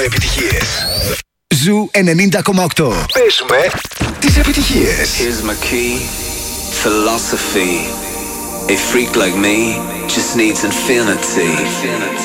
Επιτυχίες. Ζου 90,8. Παίζουμε τις επιτυχίες. Here's my key, philosophy. A freak like me just needs infinity.